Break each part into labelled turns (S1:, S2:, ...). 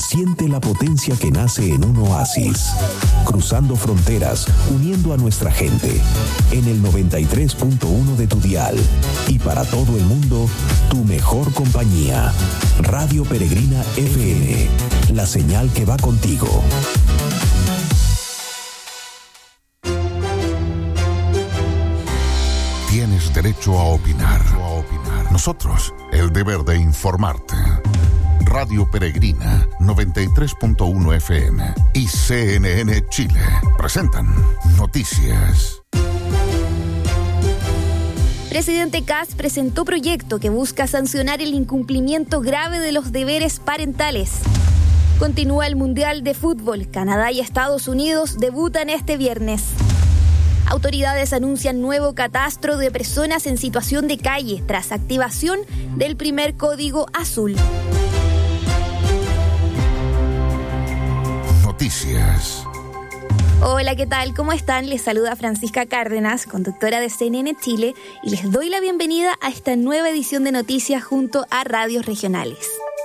S1: Siente la potencia que nace en un oasis, cruzando fronteras, uniendo a nuestra gente. En el 93.1 de tu dial y para todo el mundo, tu mejor compañía. Radio Peregrina FM, la señal que va contigo.
S2: Tienes derecho a opinar. Nosotros, el deber de informarte. Radio Peregrina 93.1 FM y CNN Chile presentan Noticias.
S3: Presidente Kast presentó proyecto que busca sancionar el incumplimiento grave de los deberes parentales. Continúa el Mundial de Fútbol. Canadá y Estados Unidos debutan este viernes. Autoridades anuncian nuevo catastro de personas en situación de calle tras activación del primer código azul.
S2: Noticias.
S3: Hola, ¿qué tal? ¿Cómo están? Les saluda Francisca Cárdenas, conductora de CNN Chile, y les doy la bienvenida a esta nueva edición de Noticias junto a radios regionales.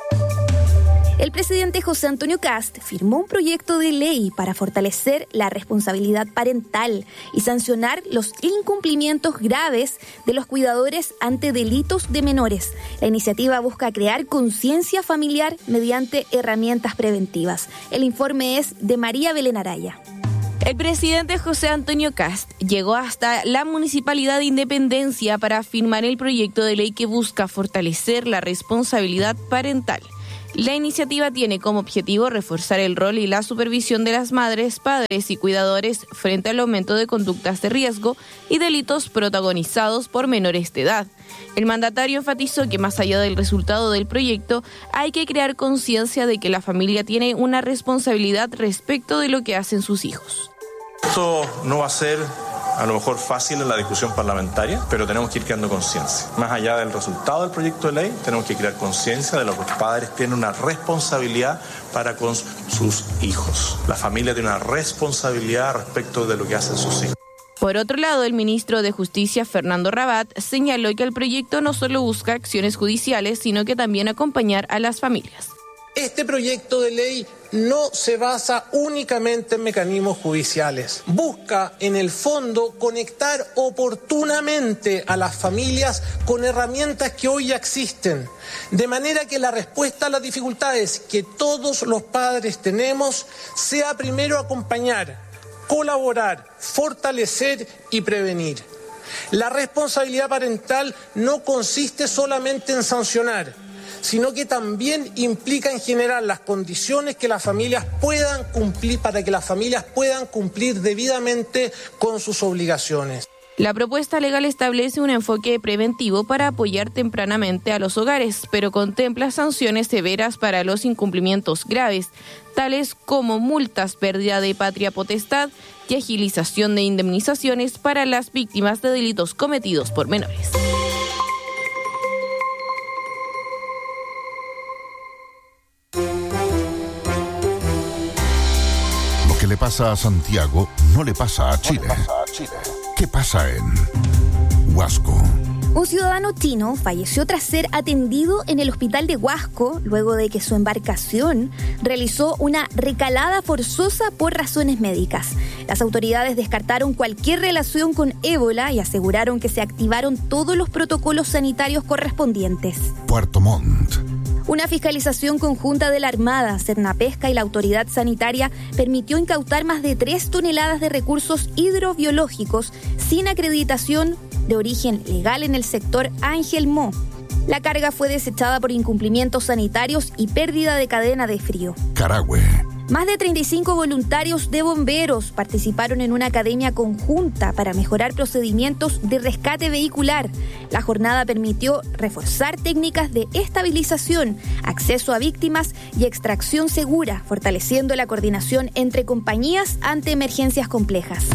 S3: El presidente José Antonio Kast firmó un proyecto de ley para fortalecer la responsabilidad parental y sancionar los incumplimientos graves de los cuidadores ante delitos de menores. La iniciativa busca crear conciencia familiar mediante herramientas preventivas. El informe es de María Belén Araya.
S4: El presidente José Antonio Kast llegó hasta la Municipalidad de Independencia para firmar el proyecto de ley que busca fortalecer la responsabilidad parental. La iniciativa tiene como objetivo reforzar el rol y la supervisión de las madres, padres y cuidadores frente al aumento de conductas de riesgo y delitos protagonizados por menores de edad. El mandatario enfatizó que más allá del resultado del proyecto, hay que crear conciencia de que la familia tiene una responsabilidad respecto de lo que hacen sus hijos.
S5: Esto no va a ser a lo mejor fácil en la discusión parlamentaria, pero tenemos que ir creando conciencia. Más allá del resultado del proyecto de ley, tenemos que crear conciencia de que los padres tienen una responsabilidad para con sus hijos. La familia tiene una responsabilidad respecto de lo que hacen sus hijos.
S4: Por otro lado, el ministro de Justicia, Fernando Rabat, señaló que el proyecto no solo busca acciones judiciales, sino que también acompañar a las familias.
S6: Este proyecto de ley no se basa únicamente en mecanismos judiciales. Busca, en el fondo, conectar oportunamente a las familias con herramientas que hoy ya existen, de manera que la respuesta a las dificultades que todos los padres tenemos sea primero acompañar, colaborar, fortalecer y prevenir. La responsabilidad parental no consiste solamente en sancionar, sino que también implica en generar las condiciones que las familias puedan cumplir para que las familias puedan cumplir debidamente con sus obligaciones.
S4: La propuesta legal establece un enfoque preventivo para apoyar tempranamente a los hogares, pero contempla sanciones severas para los incumplimientos graves, tales como multas, pérdida de patria potestad y agilización de indemnizaciones para las víctimas de delitos cometidos por menores.
S2: Lo que le pasa a Santiago no le pasa a Chile. ¿Qué pasa en Huasco?
S3: Un ciudadano chino falleció tras ser atendido en el hospital de Huasco luego de que su embarcación realizó una recalada forzosa por razones médicas. Las autoridades descartaron cualquier relación con ébola y aseguraron que se activaron todos los protocolos sanitarios correspondientes.
S2: Puerto Montt.
S3: Una fiscalización conjunta de la Armada, Cernapesca y la autoridad sanitaria permitió incautar más de 3 toneladas de recursos hidrobiológicos sin acreditación de origen legal en el sector Ángel Mo. La carga fue desechada por incumplimientos sanitarios y pérdida de cadena de frío.
S2: Carahue.
S3: Más de 35 voluntarios de bomberos participaron en una academia conjunta para mejorar procedimientos de rescate vehicular. La jornada permitió reforzar técnicas de estabilización, acceso a víctimas y extracción segura, fortaleciendo la coordinación entre compañías ante emergencias complejas.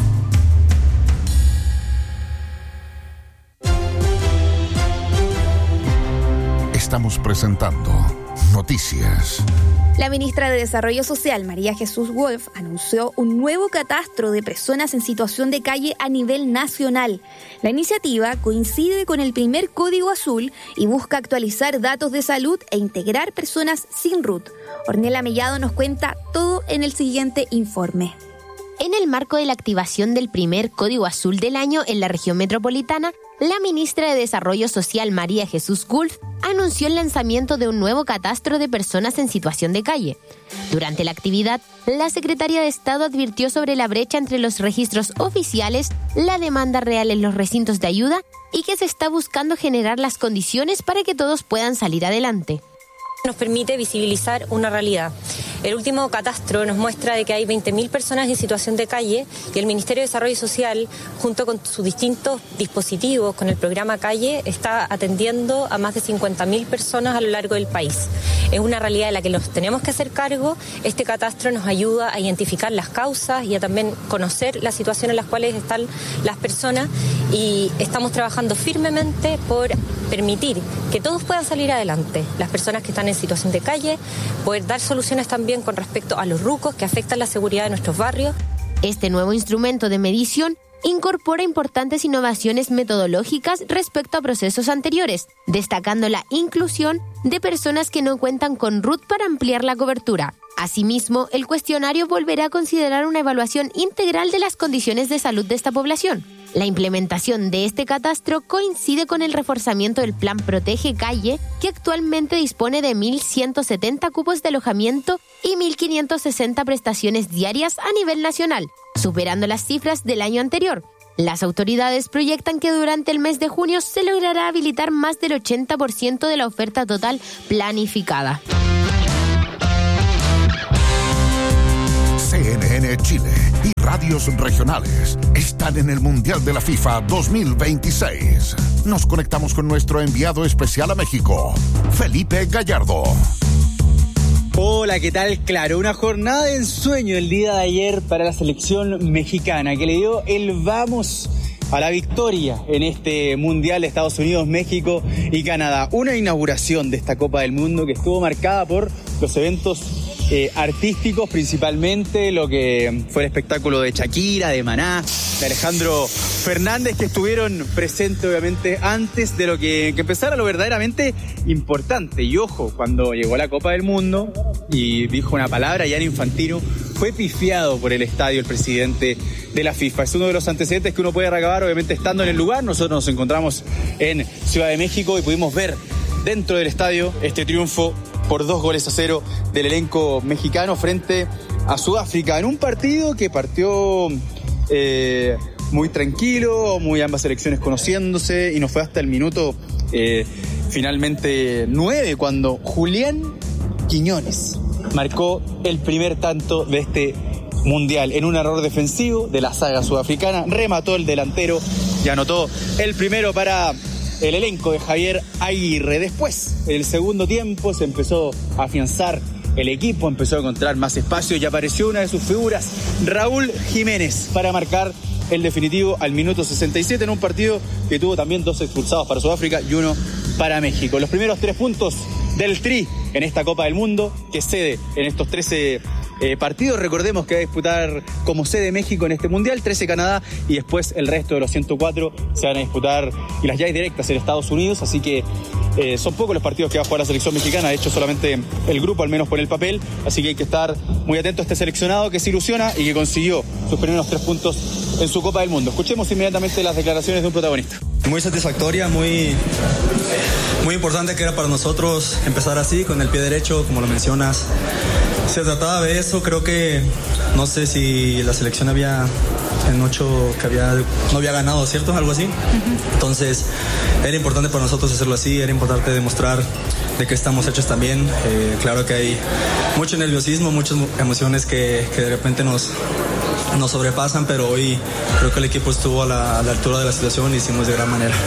S2: Estamos presentando Noticias.
S3: La ministra de Desarrollo Social, María Jesús Wolf, anunció un nuevo catastro de personas en situación de calle a nivel nacional. La iniciativa coincide con el primer Código Azul y busca actualizar datos de salud e integrar personas sin RUT. Ornella Mellado nos cuenta todo en el siguiente informe.
S7: En el marco de la activación del primer Código Azul del año en la región metropolitana, la ministra de Desarrollo Social, María Jesús Wolf, anunció el lanzamiento de un nuevo catastro de personas en situación de calle. Durante la actividad, la Secretaría de Estado advirtió sobre la brecha entre los registros oficiales, la demanda real en los recintos de ayuda y que se está buscando generar las condiciones para que todos puedan salir adelante.
S8: Nos permite visibilizar una realidad. El último catastro nos muestra de que hay 20.000 personas en situación de calle y el Ministerio de Desarrollo Social, junto con sus distintos dispositivos, con el programa Calle, está atendiendo a más de 50.000 personas a lo largo del país. Es una realidad de la que nos tenemos que hacer cargo. Este catastro nos ayuda a identificar las causas y a también conocer la situación en las cuales están las personas, y estamos trabajando firmemente por permitir que todos puedan salir adelante. Las personas que están en situación de calle, poder dar soluciones también con respecto a los rucos que afectan la seguridad de nuestros barrios.
S7: Este nuevo instrumento de medición incorpora importantes innovaciones metodológicas respecto a procesos anteriores, destacando la inclusión de personas que no cuentan con RUT para ampliar la cobertura. Asimismo, el cuestionario volverá a considerar una evaluación integral de las condiciones de salud de esta población. La implementación de este catastro coincide con el reforzamiento del Plan Protege Calle, que actualmente dispone de 1.170 cupos de alojamiento y 1.560 prestaciones diarias a nivel nacional, superando las cifras del año anterior. Las autoridades proyectan que durante el mes de junio se logrará habilitar más del 80% de la oferta total planificada.
S2: CNN Chile y radios regionales están en el Mundial de la FIFA 2026. Nos conectamos con nuestro enviado especial a México, Felipe Gallardo.
S9: Hola, ¿qué tal? Claro, una jornada de ensueño el día de ayer para la selección mexicana, que le dio el vamos a la victoria en este Mundial de Estados Unidos, México y Canadá. Una inauguración de esta Copa del Mundo que estuvo marcada por los eventos artísticos, principalmente lo que fue el espectáculo de Shakira, de Maná, de Alejandro Fernández, que estuvieron presentes obviamente antes de lo que empezara lo verdaderamente importante. Y ojo, cuando llegó la Copa del Mundo y dijo una palabra, Gianni Infantino, fue pifiado por el estadio el presidente de la FIFA. Es uno de los antecedentes que uno puede recabar obviamente estando en el lugar. Nosotros nos encontramos en Ciudad de México y pudimos ver dentro del estadio este triunfo por 2-0 del elenco mexicano frente a Sudáfrica, en un partido que partió muy tranquilo, muy ambas selecciones conociéndose, y nos fue hasta el minuto finalmente 9 cuando Julián Quiñones marcó el primer tanto de este Mundial en un error defensivo de la saga sudafricana. Remató el delantero y anotó el primero para el elenco de Javier Aguirre. Después, en el segundo tiempo, se empezó a afianzar el equipo, empezó a encontrar más espacio y apareció una de sus figuras, Raúl Jiménez, para marcar el definitivo al minuto 67 en un partido que tuvo también 2 expulsados para Sudáfrica y 1 para México. Los primeros 3 puntos del Tri en esta Copa del Mundo, que cede en estos 13 partidos. Recordemos que va a disputar como sede México en este Mundial, 13 Canadá, y después el resto de los 104 se van a disputar, y las llaves directas en Estados Unidos, así que son pocos los partidos que va a jugar la selección mexicana, de hecho solamente el grupo, al menos por el papel, así que hay que estar muy atento a este seleccionado que se ilusiona y que consiguió sus primeros 3 puntos en su Copa del Mundo. Escuchemos inmediatamente las declaraciones de un protagonista.
S10: Muy satisfactoria, muy importante que era para nosotros empezar así, con el pie derecho, como lo mencionas. Se trataba de eso, creo que no sé si la selección había en 8 que no había ganado, ¿cierto? Algo así. Entonces era importante para nosotros hacerlo así, era importante demostrar de que estamos hechos también. Claro que hay mucho nerviosismo, muchas emociones que de repente nos sobrepasan, pero hoy creo que el equipo estuvo a la altura de la situación y hicimos de gran manera.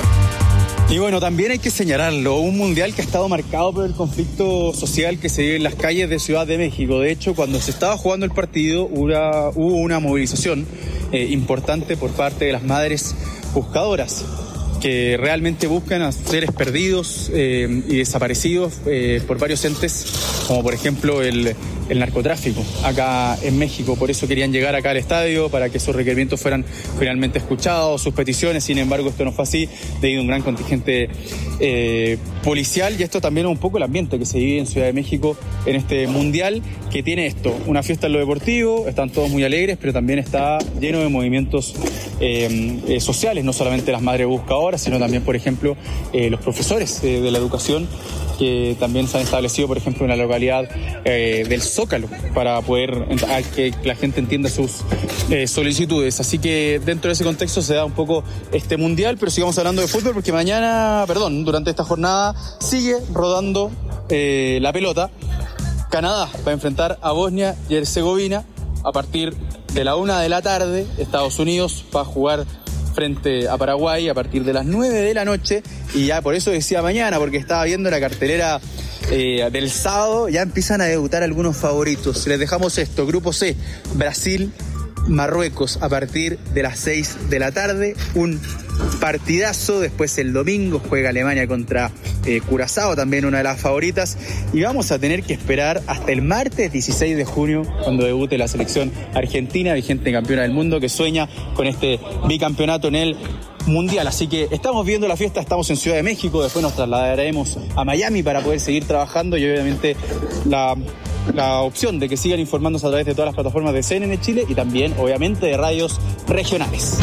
S9: Y bueno, también hay que señalarlo, un mundial que ha estado marcado por el conflicto social que se vive en las calles de Ciudad de México. De hecho, cuando se estaba jugando el partido hubo una movilización importante por parte de las madres buscadoras, que realmente buscan a seres perdidos y desaparecidos por varios entes, como por ejemplo el narcotráfico acá en México. Por eso querían llegar acá al estadio, para que sus requerimientos fueran finalmente escuchados, sus peticiones. Sin embargo, esto no fue así, debido a un gran contingente policial, y esto también es un poco el ambiente que se vive en Ciudad de México en este mundial, que tiene esto, una fiesta en lo deportivo, están todos muy alegres, pero también está lleno de movimientos sociales, no solamente las madres buscadoras, sino también, por ejemplo, los profesores de la educación, que también se han establecido, por ejemplo, en la localidad del Zócalo, para poder que la gente entienda sus solicitudes. Así que dentro de ese contexto se da un poco este mundial, pero sigamos hablando de fútbol, porque durante esta jornada sigue rodando la pelota. Canadá va a enfrentar a Bosnia y Herzegovina a partir de la 1 de la tarde. Estados Unidos va a jugar frente a Paraguay a partir de las 9 de la noche, y ya por eso decía mañana, porque estaba viendo la cartelera del sábado, ya empiezan a debutar algunos favoritos. Les dejamos esto: Grupo C, Brasil, Marruecos a partir de las 6 de la tarde, un partidazo. Después el domingo juega Alemania contra Curazao, también una de las favoritas, y vamos a tener que esperar hasta el martes 16 de junio, cuando debute la selección argentina, vigente campeona del mundo, que sueña con este bicampeonato en el mundial. Así que estamos viendo la fiesta, estamos en Ciudad de México, después nos trasladaremos a Miami para poder seguir trabajando, y obviamente la opción de que sigan informándose a través de todas las plataformas de CNN Chile, y también obviamente de radios regionales.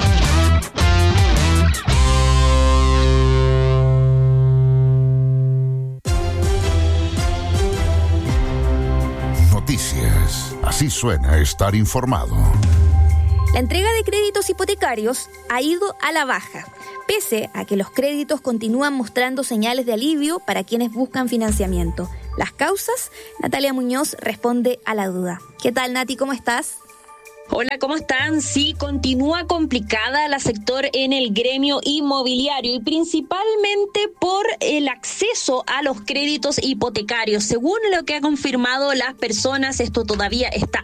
S2: Noticias. Así suena estar informado.
S3: La entrega de créditos hipotecarios ha ido a la baja, pese a que los créditos continúan mostrando señales de alivio para quienes buscan financiamiento. ¿Las causas? Natalia Muñoz responde a la duda. ¿Qué tal, Nati? ¿Cómo estás?
S11: Hola, ¿cómo están? Sí, continúa complicada la sector en el gremio inmobiliario, y principalmente por el acceso a los créditos hipotecarios. Según lo que ha confirmado las personas, esto todavía está